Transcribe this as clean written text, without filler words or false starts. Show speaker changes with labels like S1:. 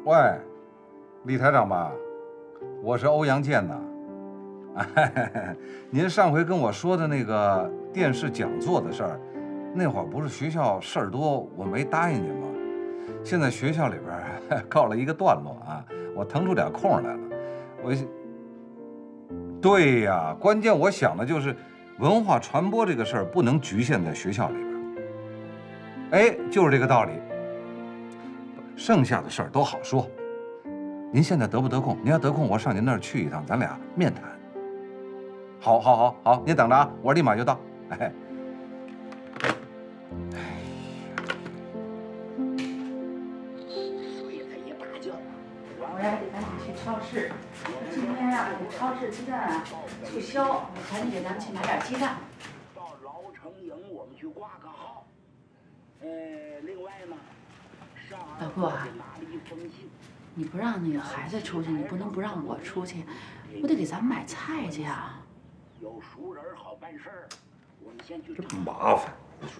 S1: 喂，李台长吧，我是欧阳健呐。哎，您上回跟我说的那个电视讲座的事儿，那会儿不是学校事儿多，我没答应您吗？现在学校里边告了一个段落啊，我腾出点空来了。我，对呀，关键我想的就是文化传播这个事儿不能局限在学校里边。哎，就是这个道理。剩下的事儿都好说。您现在得不得空？您要得空，我上您那儿去一趟，咱俩面谈。好，好，好，好，您等着啊，我立马就到。哎，
S2: 我呀得赶紧去超市，今天啊，这个超市鸡蛋啊促销，我赶紧给咱们去买点鸡蛋。
S3: 到老城营我们去挂个号。另外呢，
S2: 老顾啊，你不让那个孩子出去，你不能不让我出去，我得给咱们买菜去啊。
S3: 有熟人好办事儿，我们先去。
S4: 这不麻烦，你说